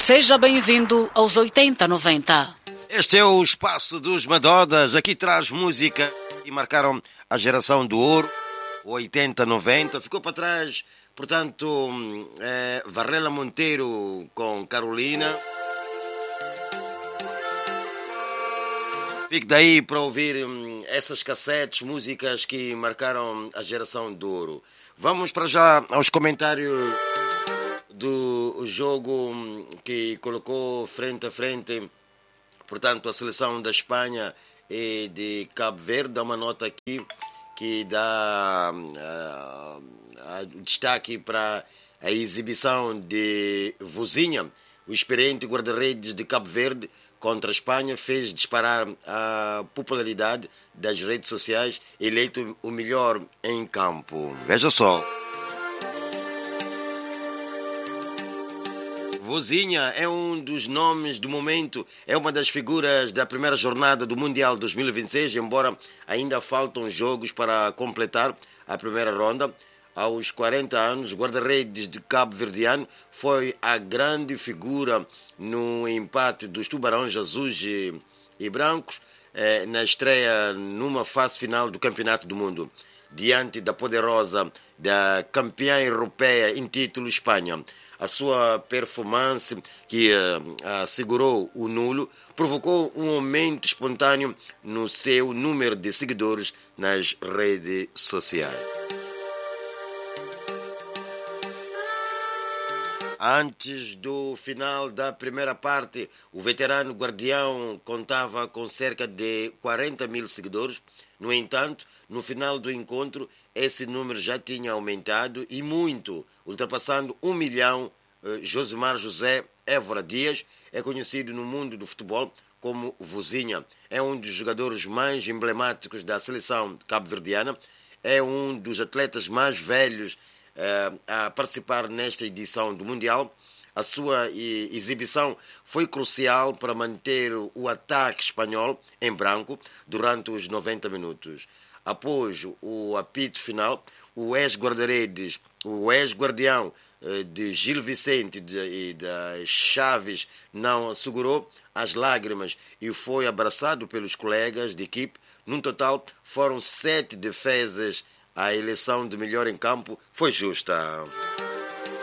Seja bem-vindo aos 80-90. Este é o espaço dos Madodas. Aqui traz música e marcaram a geração do ouro, 80-90. Ficou para trás, portanto, Varela Monteiro com Carolina. Fique daí para ouvir essas cassetes, músicas que marcaram a geração do ouro. Vamos para já aos comentários do jogo que colocou frente a frente, portanto, a seleção da Espanha e de Cabo Verde. Dá uma nota aqui que dá destaque para a exibição de Vozinha, o experiente guarda-redes de Cabo Verde, contra a Espanha, fez disparar a popularidade das redes sociais, eleito o melhor em campo. Veja só. Vozinha é um dos nomes do momento, é uma das figuras da primeira jornada do Mundial 2026, embora ainda faltam jogos para completar a primeira ronda. Aos 40 anos, o guarda-redes de Cabo Verdeano foi a grande figura no empate dos Tubarões Azuis e Brancos na estreia numa fase final do Campeonato do Mundo, diante da poderosa da campeã europeia em título Espanha. A sua performance, que assegurou o nulo, provocou um aumento espontâneo no seu número de seguidores nas redes sociais. Antes do final da primeira parte, o veterano guardião contava com cerca de 40 mil seguidores. No entanto, no final do encontro, esse número já tinha aumentado e muito, ultrapassando 1 milhão. Josimar José Évora Dias é conhecido no mundo do futebol como Vozinha. É um dos jogadores mais emblemáticos da seleção cabo-verdiana. É um dos atletas mais velhos a participar nesta edição do Mundial. A sua exibição foi crucial para manter o ataque espanhol em branco durante os 90 minutos. Após o apito final, o ex-guarda-redes, o ex-guardião de Gil Vicente e das Chaves não segurou as lágrimas e foi abraçado pelos colegas de equipe. Num total, foram 7 defesas. A eleição de melhor em campo foi justa.